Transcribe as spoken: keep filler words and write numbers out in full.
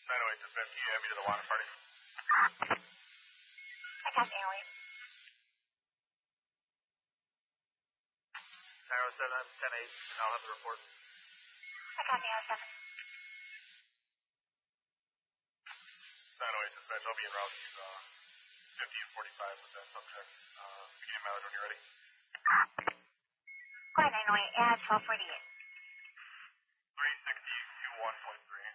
nine oh eight dispatch, can you add me to the water party? I copy nine oh eight. nine oh seven, I'm ten eight, and I'll have the report. I copy nine oh seven. nine oh eight dispatch, I'll be in route to uh, fifty and forty-five with that subject. Uh, beginning mileage when you're ready. Go ahead, nine oh eight, add twelve forty-eight.